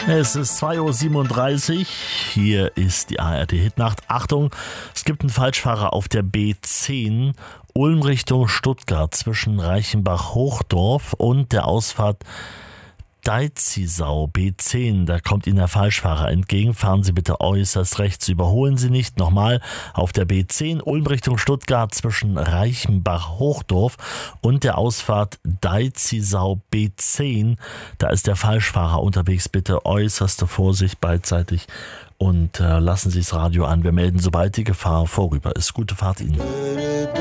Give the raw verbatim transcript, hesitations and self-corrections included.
Es ist zwei Uhr siebenunddreißig, hier ist die A R D-Hitnacht. Achtung, es gibt einen Falschfahrer auf der B zehn, Ulm Richtung Stuttgart zwischen Reichenbach-Hochdorf und der Ausfahrt Deizisau B zehn, da kommt Ihnen der Falschfahrer entgegen. Fahren Sie bitte äußerst rechts, überholen Sie nicht. Nochmal, auf der B zehn, Ulm Richtung Stuttgart zwischen Reichenbach-Hochdorf und der Ausfahrt Deizisau B zehn, da ist der Falschfahrer unterwegs. Bitte äußerste Vorsicht beidseitig und äh, lassen Sie das Radio an. Wir melden, sobald die Gefahr vorüber ist. Gute Fahrt Ihnen.